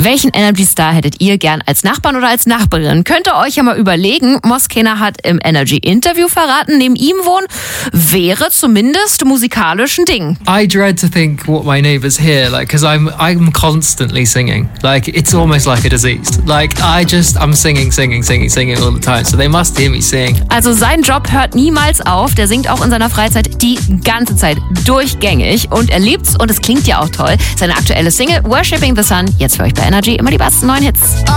Welchen Energy-Star hättet ihr gern als Nachbarn oder als Nachbarin? Könnt ihr euch ja mal überlegen. Moskena hat im Energy-Interview verraten, neben ihm wohnen wäre zumindest musikalisch ein Ding. I dread to think what my neighbours hear, like, because I'm constantly singing. Like, it's almost like a disease. Like, I'm singing all the time. So they must hear me sing. Also sein Job hört niemals auf. Der singt auch in seiner Freizeit die ganze Zeit durchgängig und er liebt's und es klingt ja auch toll. Seine aktuelle Single Worshipping the Sun, jetzt für euch bei Energy, immer die besten neuen Hits.